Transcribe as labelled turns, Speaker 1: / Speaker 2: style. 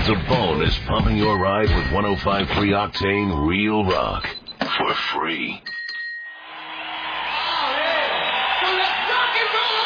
Speaker 1: The Bone is pumping your ride with 105.3 Octane Real Rock for free.
Speaker 2: So let's rock and roll!